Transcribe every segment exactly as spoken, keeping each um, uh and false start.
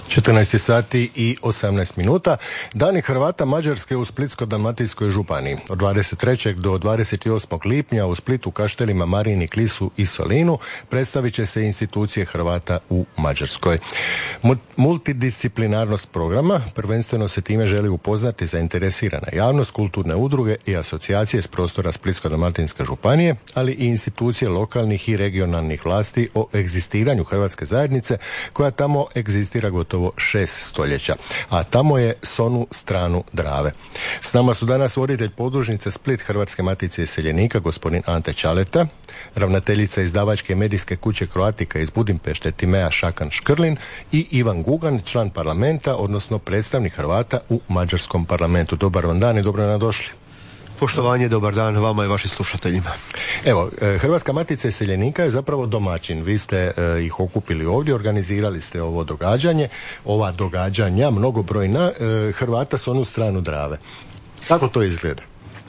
četrnaest sati i osamnaest minuta. Dani Hrvata Mađarske u Splitsko-dalmatinskoj županiji. Od dvadeset trećeg do dvadeset osmog lipnja u Splitu, Kaštelima, Marini, Klisu i Solinu predstavit će se institucije Hrvata u Mađarskoj. Multidisciplinarnost programa prvenstveno se time želi upoznati zainteresirana javnost, kulturne udruge i asocijacije s prostora Splitsko-dalmatinske županije, ali i institucije lokalnih i regionalnih vlasti o egzistiranju hrvatske zajednice koja tamo egzistira gotovo šest stoljeća, a tamo je s onu stranu Drave. S nama su danas voditelj podružnice Split Hrvatske matice iseljenika, gospodin Ante Čaleta, ravnateljica izdavačke medijske kuće Croatica iz Budimpešte Timea Šakan Škrlin i Ivan Gugan, član parlamenta, odnosno predstavnik Hrvata u Mađarskom parlamentu. Dobar vam dan i dobro nam došli. Poštovanje, dobar dan vama i vašim slušateljima. Evo, Hrvatska matica iseljenika je zapravo domaćin. Vi ste eh, ih okupili ovdje, organizirali ste ovo događanje, ova događanja mnogobrojna eh, Hrvata s onu stranu Drave. Kako to izgleda?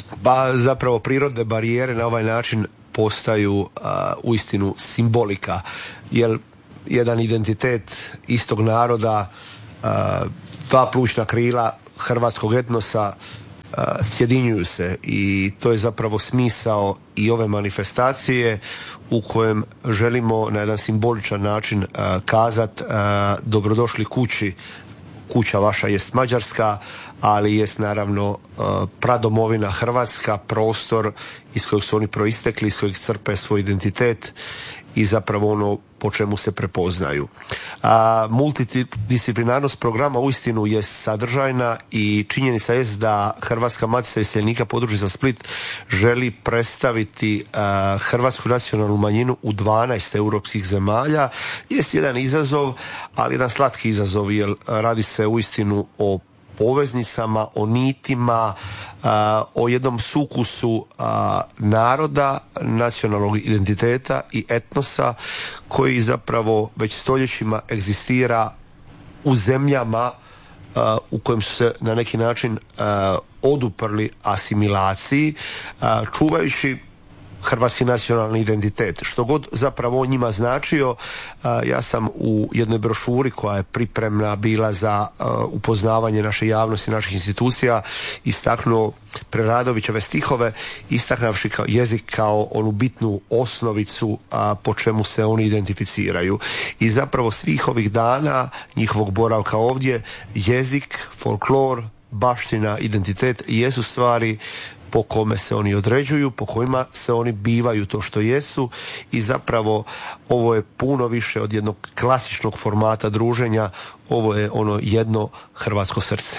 Pa zapravo prirodne barijere na ovaj način postaju a, uistinu simbolika, jer jedan identitet istog naroda, a, dva plućna krila hrvatskog etnosa a, sjedinjuju se i to je zapravo smisao i ove manifestacije u kojem želimo na jedan simboličan način a, kazat a, dobrodošli kući. Kuća vaša jest Mađarska, ali jest naravno pradomovina Hrvatska, prostor iz kojeg su oni proistekli, iz kojeg crpe svoj identitet i zapravo ono po čemu se prepoznaju. A, multidisciplinarnost programa uistinu je sadržajna i činjenica jest da Hrvatska matica iseljenika podružnica Split želi predstaviti a, hrvatsku nacionalnu manjinu u dvanaest europskih zemalja. Jest jedan izazov, ali jedan slatki izazov, jer radi se uistinu o poveznicama, o nitima, a, o jednom sukusu a, naroda, nacionalnog identiteta i etnosa koji zapravo već stoljećima egzistira u zemljama a, u kojem su se na neki način a, oduprli asimilaciji, a, čuvajući hrvatski nacionalni identitet. Što god zapravo on njima značio, ja sam u jednoj brošuri koja je pripremna bila za upoznavanje naše javnosti, naših institucija, istaknuo Preradovićeve stihove, istaknavši kao jezik kao onu bitnu osnovicu a, po čemu se oni identificiraju. I zapravo svih ovih dana njihovog boravka ovdje, jezik, folklor, baština, identitet jesu stvari po kome se oni određuju, po kojima se oni bivaju to što jesu i zapravo ovo je puno više od jednog klasičnog formata druženja, ovo je ono jedno hrvatsko srce.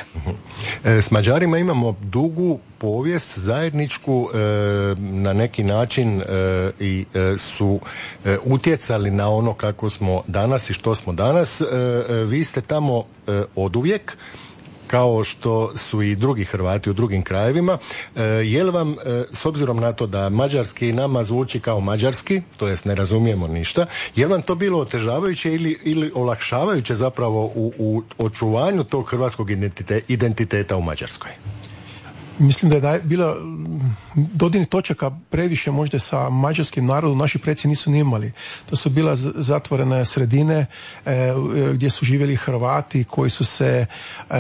S Mađarima imamo dugu povijest zajedničku, na neki način i su utjecali na ono kako smo danas i što smo danas. Vi ste tamo oduvijek, kao što su i drugi Hrvati u drugim krajevima. E, je li vam, e, s obzirom na to da mađarski nama zvuči kao mađarski, to jest ne razumijemo ništa, je li vam to bilo otežavajuće ili, ili olakšavajuće zapravo u, u očuvanju tog hrvatskog identite, identiteta u Mađarskoj? Mislim da je bilo dodirnih točaka previše možda sa mađarskim narodom naši preci nisu ni imali. To su bila zatvorene sredine e, gdje su živjeli Hrvati koji su se e,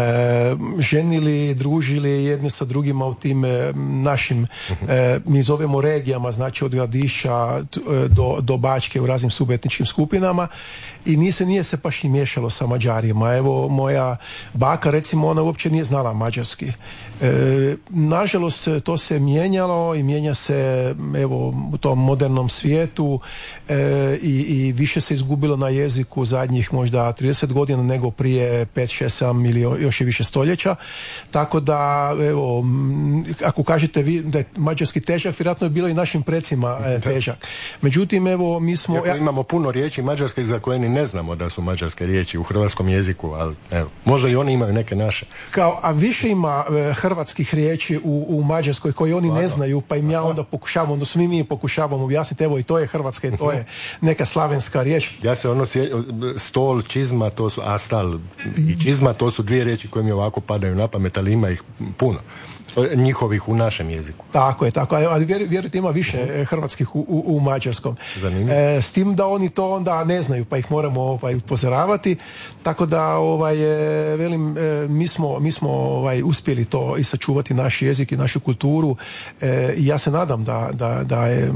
ženili, družili jedni sa drugima u tim e, našim, e, mi zovemo regijama, znači od Gradišća do, do Bačke u raznim subetničkim skupinama i nije se, nije se baš i miješalo sa Mađarima. Evo moja baka recimo, ona uopće nije znala mađarski. E, nažalost to se mijenjalo i mijenja se evo u tom modernom svijetu e, i, i više se izgubilo na jeziku zadnjih možda trideset godina nego prije pet, šest, sedam ili još i više stoljeća, tako da evo ako kažete vi da je mađarski težak, vjerojatno je bilo i našim precima e, težak. Međutim evo mi smo... Ja, imamo puno riječi mađarskih za koje ni ne znamo da su mađarske riječi u hrvatskom jeziku, ali evo, možda i oni imaju neke naše. Kao, a više ima e, hrvatskih riječi u, u Mađarskoj koji oni ne znaju, pa im ja onda pokušavam, onda svi mi pokušavamo objasniti, evo i to je hrvatska i to je neka slavenska riječ. Ja se ono stol, čizma, to su astal i čizma, to su dvije riječi koje mi ovako padaju na pamet, ali ima ih puno. Njihovih u našem jeziku. Tako je, tako, ali vjerujte ima više hrvatskih u, u, u mađarskom. Zanimljivo. E, s tim da oni to onda ne znaju, pa ih moramo ovaj, upozoravati, tako da ovaj, velim, mi smo, mi smo ovaj, uspjeli to i sačuvati naš jezik i našu kulturu e, i ja se nadam da, da, da je,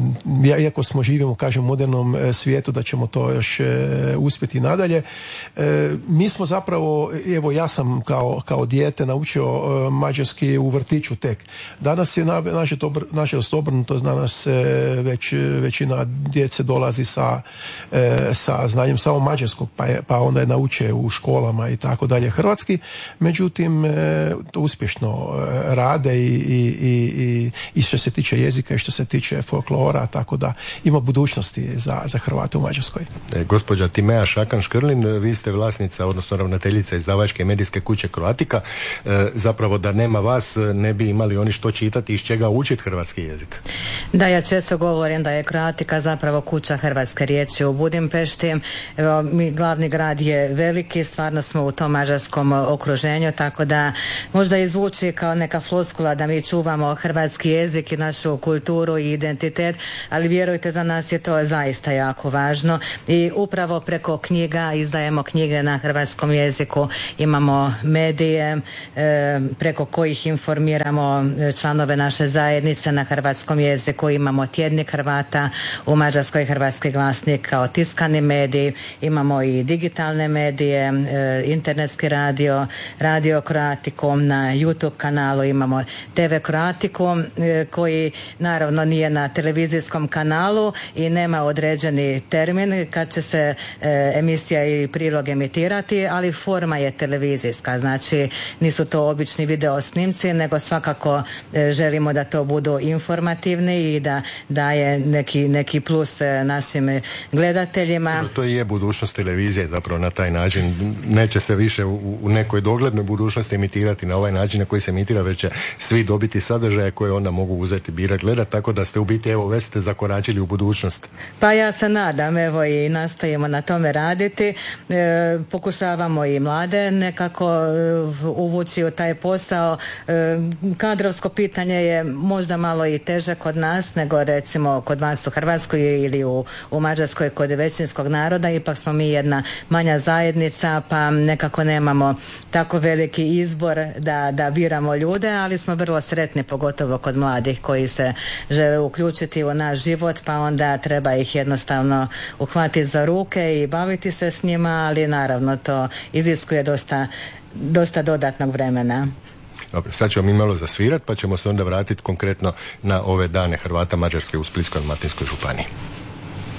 iako smo živimo, kažem, u modernom svijetu, da ćemo to još e, uspjeti nadalje. E, mi smo zapravo, evo ja sam kao, kao dijete naučio e, mađarski u vrtiću tek. Danas je nažalost obrnuto, danas e, već većina djece dolazi sa, e, sa znanjem samo mađarskog, pa, je, pa onda je nauče u školama i tako dalje hrvatski. Međutim, e, to uspješno e, rade i, i, i, i što se tiče jezika i što se tiče folklora, tako da ima budućnosti za, za Hrvate u Mađarskoj. E, gospođa Timeja Šakan-Škrlin, vi ste vlasnica, odnosno ravnateljica izdavačke medijske kuće Croatica. E, zapravo da nema vas ne bi imali oni što čitati i iz čega učiti hrvatski jezik. Da, ja često govorim da je Croatica zapravo kuća hrvatske riječi u Budimpešti. Evo, mi, glavni grad je veliki, stvarno smo u tom mađarskom okruženju, tako da možda izvuči kao neka floskula da mi čuvamo hrvatski jezik i našu kulturu i identitet, ali vjerujte, za nas je to zaista jako važno i upravo preko knjiga izdajemo knjige na hrvatskom jeziku, imamo medije e, preko kojih informiramo članove naše zajednice na hrvatskom jeziku, imamo tjednik Hrvata u Mađarskoj, Hrvatski glasnik kao tiskani medij, imamo i digitalne medije, e, internetski radio, radio Croaticum, na YouTube kanalu imamo te ve Croaticum e, koji naravno nije na televizijskom kanalu i nema određeni termin kad će se e, emisija i prilog emitirati, ali forma je televizijska, znači nisu to obični video snimci, nego svakako e, želimo da to budu informativni i da daje neki, neki plus e, našim gledateljima. To i je budućnost televizije, zapravo na taj način. Neće se više u, u nekoj doglednoj budućnosti emitirati na ovaj način na koji se emitira, već će svi dobiti sadržaje koje onda mogu uzeti, birati, gledati, tako da ste u biti, evo, već ste zakoračili u budućnost. Pa ja se nadam, evo, i nastojimo na tome raditi. E, pokušavamo i mlade nekako e, uvući u taj posao. E, kadrovsko pitanje je možda malo i teže kod nas nego recimo kod vas u Hrvatskoj ili u, u Mađarskoj kod većinskog naroda. Ipak smo mi jedna manja zajednica, pa nekako nemamo tako veliki izbor da, da biramo ljude, ali smo vrlo sretni, pogotovo kod mladih koji se žele uključiti u naš život, pa onda treba ih jednostavno uhvatiti za ruke i baviti se s njima, ali naravno to iziskuje dosta, dosta dodatnog vremena. Dobro, sad ćemo mi malo zasvirati, pa ćemo se onda vratiti konkretno na ove dane Hrvata Mađarske u Splitsko-dalmatinskoj županiji.